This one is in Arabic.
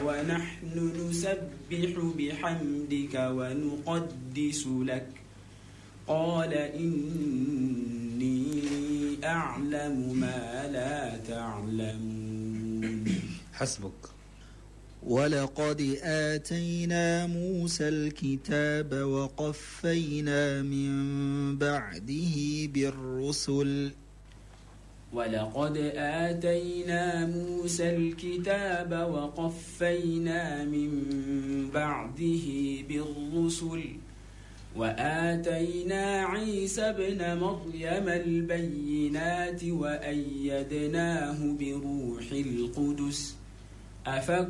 ونحن نسبح بحمدك ونقدس لك قال إني أعلم ما لا تعلمون. حسبك. ولقد آتينا موسى الكتاب وقفينا من بعده بالرسل ولقد آتينا موسى الكتاب وقفينا من بعده بالرسل وآتينا عيسى ابن مريم البينات وأيدناه بروح القدس